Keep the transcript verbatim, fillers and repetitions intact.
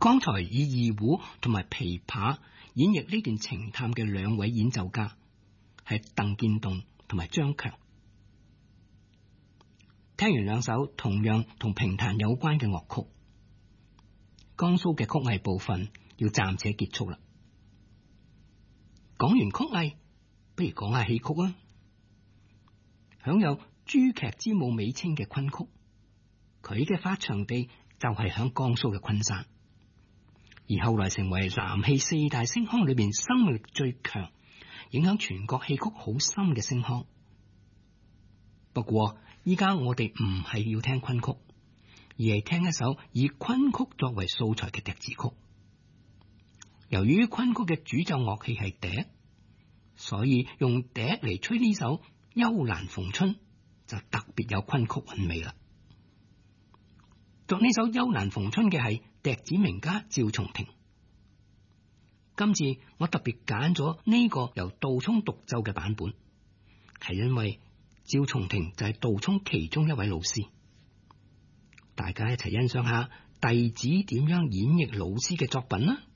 剛才以二胡同埋琵琶演繹呢段情探嘅兩位演奏家係鄧建棟同埋張強。聽完兩首同樣同評彈有關嘅樂曲，江蘇嘅曲藝部分要暫且結束啦。講完曲藝，不如講下戲曲啊。享有珠劇之母美稱嘅昆曲，佢嘅發祥地就係響江蘇嘅昆山，而後來成為南戲四大星腔裏邊生命力最強、影響全國戲曲好深嘅星腔。不過依家我哋唔係要聽昆曲，而係聽一首以昆曲作為素材嘅笛子曲。由於昆曲嘅主奏樂器係笛，所以用笛嚟吹呢首《幽蘭逢春》就特別有昆曲韻味啦。作呢首《幽蘭逢春》嘅係笛子名家趙松庭。今次我特別揀咗呢個由杜聰獨奏嘅版本，係因為趙松庭就係杜聰其中一位老師。大家一齊欣賞下弟子點樣演繹老師嘅作品啦。